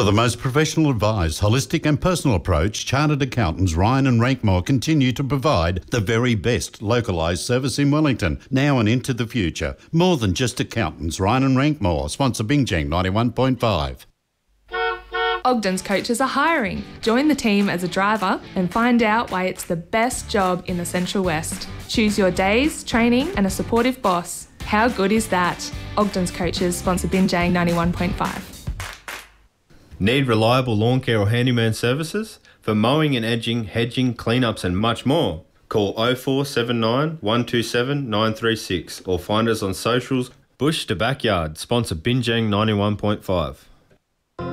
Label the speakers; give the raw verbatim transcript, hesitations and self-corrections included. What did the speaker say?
Speaker 1: For the most professional advised, holistic and personal approach, Chartered Accountants Ryan and Rankmore continue to provide the very best localised service in Wellington, now and into the future. More than just accountants, Ryan and Rankmore, sponsor Bingjang ninety-one point five.
Speaker 2: Ogden's coaches are hiring. Join the team as a driver and find out why it's the best job in the Central West. Choose your days, training and a supportive boss. How good is that? Ogden's coaches sponsor Bingjang ninety-one point five.
Speaker 3: Need reliable lawn care or handyman services? For mowing and edging, hedging, cleanups and much more. Call oh four seven nine, one two seven, nine three six or find us on socials. Bush to Backyard, sponsor Bingjang ninety-one point five.